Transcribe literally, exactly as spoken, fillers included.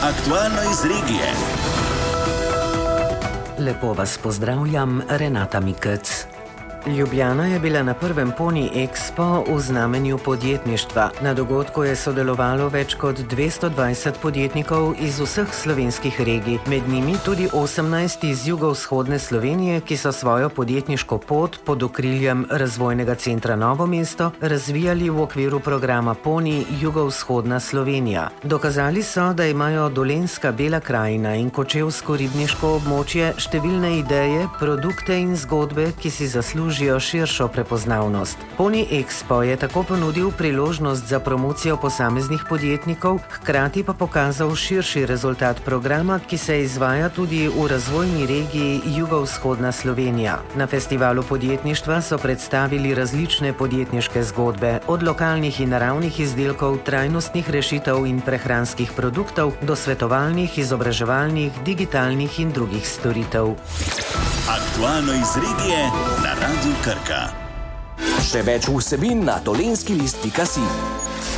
Aktualno iz regije. Lepo vas pozdravljam, Renata Mikec. Ljubljana je bila na prvem Poni Expo v znamenju podjetništva. Na dogodku je sodelovalo več kot dvesto dvajset podjetnikov iz vseh slovenskih regij, med njimi tudi osemnajst iz jugovzhodne Slovenije, ki so svojo podjetniško pot pod okriljem Razvojnega centra Novo mesto razvijali v okviru programa Poni Jugovzhodna Slovenija. Dokazali so, da imajo Dolenjska Bela krajina in kočevsko ribniško območje številne ideje, produkte in zgodbe, ki si zaslužijo širšo prepoznavnost. Poni Expo je tako ponudil priložnost za promocijo posameznih podjetnikov, hkrati pa pokazal širši rezultat programa, ki se izvaja tudi v razvojni regiji Jugovzhodna Slovenija. Na festivalu podjetništva so predstavili različne podjetniške zgodbe, od lokalnih in naravnih izdelkov, trajnostnih rešitev in prehranskih produktov do svetovalnih, izobraževalnih, digitalnih in drugih storitev. Aktualno iz regije na Radiu Krka. Še več vsebin na dolenjski list pika si.